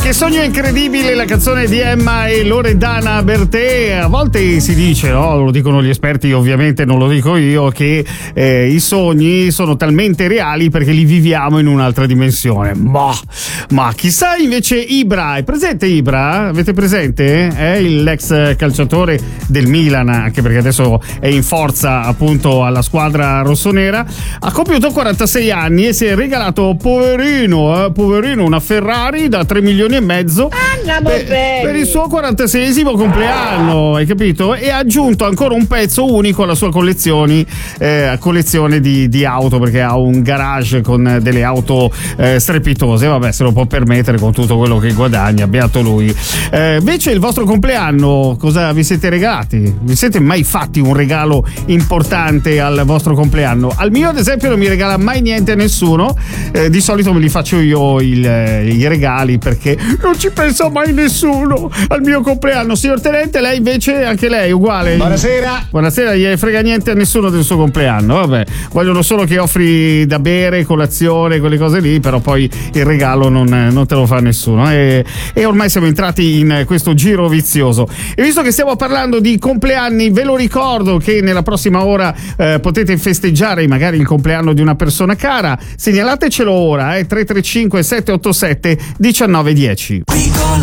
Che sogno incredibile, la canzone di Emma e Loredana Bertè. A volte si dice, no, lo dicono gli esperti, ovviamente non lo dico io, che i sogni sono talmente reali perché li viviamo in un'altra dimensione. Ma chissà invece Ibra, è presente Ibra? Avete presente? L'ex calciatore del Milan, anche perché adesso è in forza appunto alla squadra rossonera, ha compiuto 46 anni e si è regalato, poverino, una Ferrari da 3 milioni e mezzo per il suo 46esimo compleanno, hai capito? E ha aggiunto ancora un pezzo unico alla sua collezione di auto, perché ha un garage con delle auto strepitose. Vabbè, se lo può permettere con tutto quello che guadagna, beato lui. Invece il vostro compleanno, cosa vi siete regalati? Vi siete mai fatti un regalo importante al vostro compleanno? Al mio, ad esempio, non mi regala mai niente a nessuno. Di solito me li faccio io i regali, perché non ci pensa mai nessuno al mio compleanno. Signor Tenente, lei invece, anche lei uguale? Buonasera, gli frega niente a nessuno del suo compleanno. Vabbè, vogliono solo che offri da bere, colazione, quelle cose lì, però poi il regalo non te lo fa nessuno. E ormai siamo entrati in questo giro vizioso. E visto che stiamo parlando di compleanni, ve lo ricordo che nella prossima ora potete festeggiare magari il compleanno di una persona cara. Segnalatecelo ora, 335 787 1910.